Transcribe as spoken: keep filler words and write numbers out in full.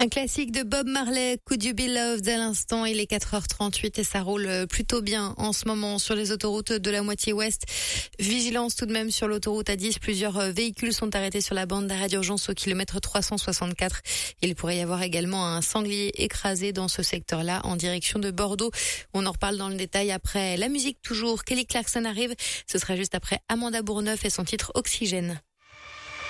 Un classique de Bob Marley, Could You Be Loved à l'instant. Il est quatre heures trente-huit et ça roule plutôt bien en ce moment sur les autoroutes de la moitié ouest. Vigilance tout de même sur l'autoroute A dix. Plusieurs véhicules sont arrêtés sur la bande d'arrêt d'urgence au kilomètre trois cent soixante-quatre. Il pourrait y avoir également un sanglier écrasé dans ce secteur-là en direction de Bordeaux. On en reparle dans le détail après la musique toujours. Kelly Clarkson arrive. Ce sera juste après Amanda Bourneuf et son titre Oxygène.